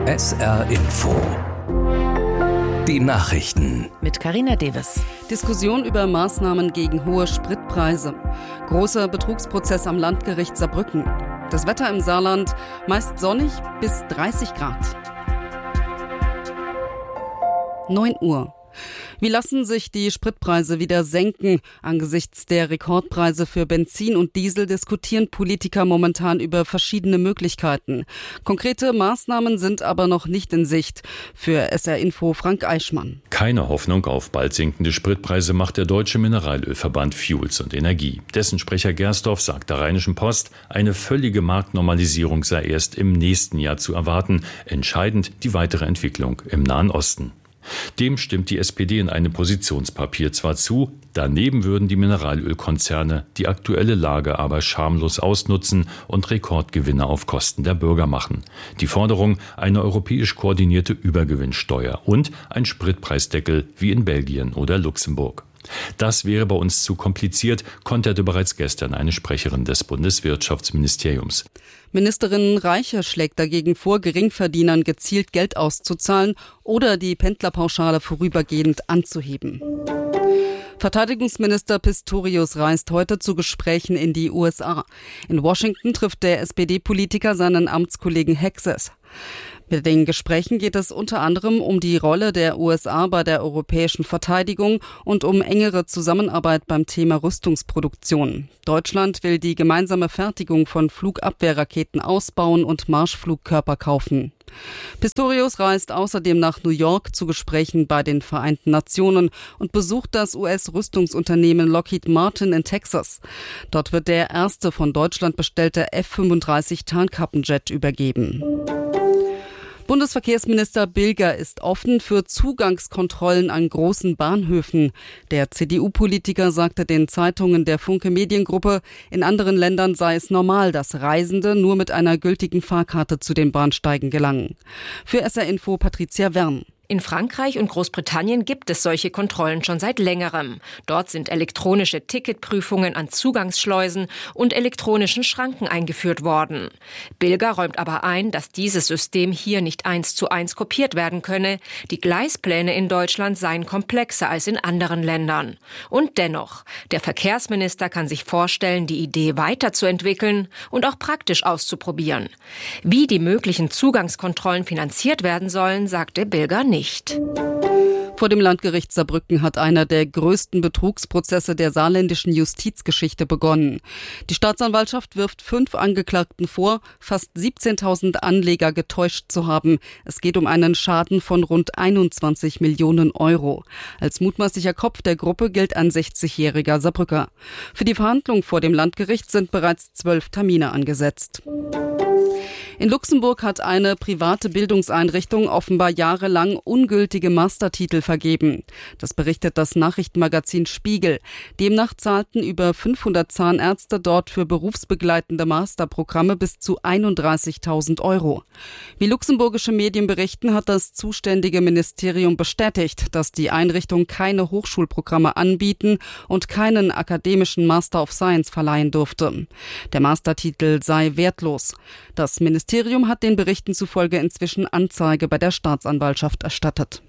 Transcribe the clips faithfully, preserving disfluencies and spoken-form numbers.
S R Info. Die Nachrichten. Mit Carina Deves. Diskussion über Maßnahmen gegen hohe Spritpreise. Großer Betrugsprozess am Landgericht Saarbrücken. Das Wetter im Saarland meist sonnig bis dreißig Grad. neun Uhr. Wie lassen sich die Spritpreise wieder senken? Angesichts der Rekordpreise für Benzin und Diesel diskutieren Politiker momentan über verschiedene Möglichkeiten. Konkrete Maßnahmen sind aber noch nicht in Sicht. Für S R Info Frank Eichmann. Keine Hoffnung auf bald sinkende Spritpreise macht der Deutsche Mineralölverband Fuels und Energie. Dessen Sprecher Gersdorf sagt der Rheinischen Post, eine völlige Marktnormalisierung sei erst im nächsten Jahr zu erwarten. Entscheidend die weitere Entwicklung im Nahen Osten. Dem stimmt die S P D in einem Positionspapier zwar zu, daneben würden die Mineralölkonzerne die aktuelle Lage aber schamlos ausnutzen und Rekordgewinne auf Kosten der Bürger machen. Die Forderung, eine europäisch koordinierte Übergewinnsteuer und ein Spritpreisdeckel wie in Belgien oder Luxemburg. Das wäre bei uns zu kompliziert, konterte bereits gestern eine Sprecherin des Bundeswirtschaftsministeriums. Ministerin Reiche schlägt dagegen vor, Geringverdienern gezielt Geld auszuzahlen oder die Pendlerpauschale vorübergehend anzuheben. Verteidigungsminister Pistorius reist heute zu Gesprächen in die U S A. In Washington trifft der S P D-Politiker seinen Amtskollegen Hexes. Mit den Gesprächen geht es unter anderem um die Rolle der U S A bei der europäischen Verteidigung und um engere Zusammenarbeit beim Thema Rüstungsproduktion. Deutschland will die gemeinsame Fertigung von Flugabwehrraketen ausbauen und Marschflugkörper kaufen. Pistorius reist außerdem nach New York zu Gesprächen bei den Vereinten Nationen und besucht das U S-Rüstungsunternehmen Lockheed Martin in Texas. Dort wird der erste von Deutschland bestellte F fünfunddreißig Tarnkappenjet übergeben. Bundesverkehrsminister Bilger ist offen für Zugangskontrollen an großen Bahnhöfen. Der C D U-Politiker sagte den Zeitungen der Funke Mediengruppe, in anderen Ländern sei es normal, dass Reisende nur mit einer gültigen Fahrkarte zu den Bahnsteigen gelangen. Für S R Info Patricia Wern. In Frankreich und Großbritannien gibt es solche Kontrollen schon seit längerem. Dort sind elektronische Ticketprüfungen an Zugangsschleusen und elektronischen Schranken eingeführt worden. Bilger räumt aber ein, dass dieses System hier nicht eins zu eins kopiert werden könne. Die Gleispläne in Deutschland seien komplexer als in anderen Ländern. Und dennoch, der Verkehrsminister kann sich vorstellen, die Idee weiterzuentwickeln und auch praktisch auszuprobieren. Wie die möglichen Zugangskontrollen finanziert werden sollen, sagte Bilger nicht. Nicht. Vor dem Landgericht Saarbrücken hat einer der größten Betrugsprozesse der saarländischen Justizgeschichte begonnen. Die Staatsanwaltschaft wirft fünf Angeklagten vor, fast siebzehntausend Anleger getäuscht zu haben. Es geht um einen Schaden von rund einundzwanzig Millionen Euro. Als mutmaßlicher Kopf der Gruppe gilt ein sechzigjähriger Saarbrücker. Für die Verhandlung vor dem Landgericht sind bereits zwölf Termine angesetzt. In Luxemburg hat eine private Bildungseinrichtung offenbar jahrelang ungültige Mastertitel vergeben. Das berichtet das Nachrichtenmagazin Spiegel. Demnach zahlten über fünfhundert Zahnärzte dort für berufsbegleitende Masterprogramme bis zu einunddreißigtausend Euro. Wie luxemburgische Medien berichten, hat das zuständige Ministerium bestätigt, dass die Einrichtung keine Hochschulprogramme anbieten und keinen akademischen Master of Science verleihen durfte. Der Mastertitel sei wertlos. Das Ministerium Das Ministerium hat den Berichten zufolge inzwischen Anzeige bei der Staatsanwaltschaft erstattet.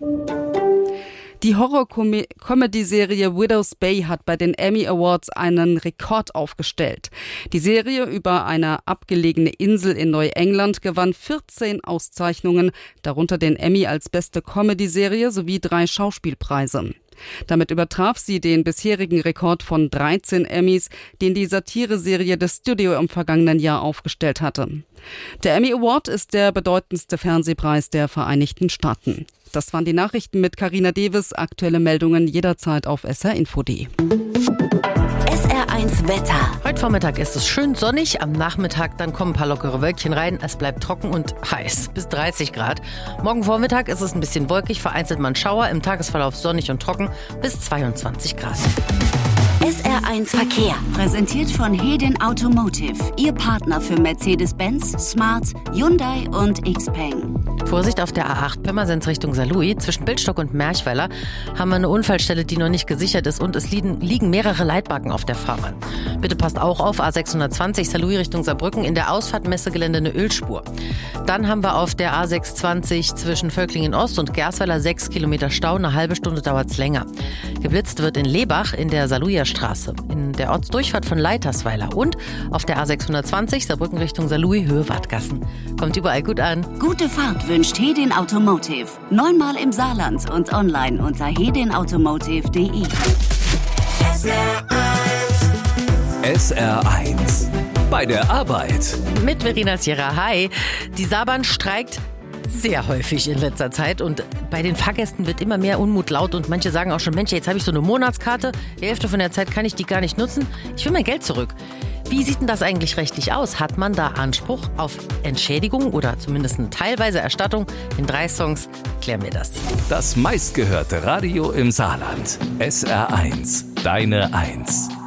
Die Horror-Comedy-Serie Widow's Bay hat bei den Emmy Awards einen Rekord aufgestellt. Die Serie über eine abgelegene Insel in Neuengland gewann vierzehn Auszeichnungen, darunter den Emmy als beste Comedy-Serie sowie drei Schauspielpreise. Damit übertraf sie den bisherigen Rekord von dreizehn Emmys, den die Satire-Serie des Studio im vergangenen Jahr aufgestellt hatte. Der Emmy Award ist der bedeutendste Fernsehpreis der Vereinigten Staaten. Das waren die Nachrichten mit Carina Deves. Aktuelle Meldungen jederzeit auf S R Info punkt de. S R eins Wetter. Heute Vormittag ist es schön sonnig, am Nachmittag dann kommen ein paar lockere Wölkchen rein. Es bleibt trocken und heiß, bis dreißig Grad. Morgen Vormittag ist es ein bisschen wolkig, vereinzelt mal ein Schauer, im Tagesverlauf sonnig und trocken, bis zweiundzwanzig Grad. S R eins Verkehr. Präsentiert von Hedin Automotive. Ihr Partner für Mercedes-Benz, Smart, Hyundai und Xpeng. Vorsicht auf der A acht Pirmasens Richtung Saarlouis. Zwischen Bildstock und Merchweiler haben wir eine Unfallstelle, die noch nicht gesichert ist, und es liegen, liegen mehrere Leitbalken auf der Fahrbahn. Bitte passt auch auf, A sechshundertzwanzig Saarlouis Richtung Saarbrücken, in der Ausfahrt Messegelände eine Ölspur. Dann haben wir auf der A sechshundertzwanzig zwischen Völklingen Ost und Gersweiler sechs Kilometer Stau, eine halbe Stunde dauert es länger. Geblitzt wird in Lebach in der Saarlouier Straße, in der Ortsdurchfahrt von Leitersweiler und auf der A sechshundertzwanzig Saarbrücken Richtung Saarlouis Höhe Wattgassen. Kommt überall gut an. Gute Fahrt wünscht Hedin Automotive. Neunmal im Saarland und online unter hedin automotive punkt de. S R eins. Bei der Arbeit. Mit Verena Sierra. Hi. Die Saarbahn streikt sehr häufig in letzter Zeit und bei den Fahrgästen wird immer mehr Unmut laut und manche sagen auch schon, Mensch, jetzt habe ich so eine Monatskarte, die Hälfte von der Zeit kann ich die gar nicht nutzen, ich will mein Geld zurück. Wie sieht denn das eigentlich rechtlich aus? Hat man da Anspruch auf Entschädigung oder zumindest eine teilweise Erstattung? In drei Songs klären wir das. Das meistgehörte Radio im Saarland. S R eins. Deine Eins.